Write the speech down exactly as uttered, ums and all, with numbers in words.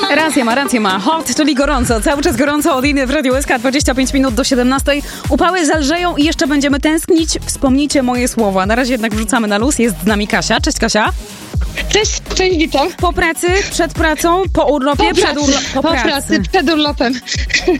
Rację ma, rację ma. Hot, czyli gorąco. Cały czas gorąco od Iny w Radiu S K, dwadzieścia pięć minut do siedemnastej. Upały zelżeją i jeszcze będziemy tęsknić. Wspomnijcie moje słowa. Na razie jednak wrzucamy na luz. Jest z nami Kasia. Cześć, Kasia. Cześć, cześć, witam. Po pracy, przed pracą, po urlopie, Po przed pracy, urlopem. po, po pracy. pracy, przed urlopem.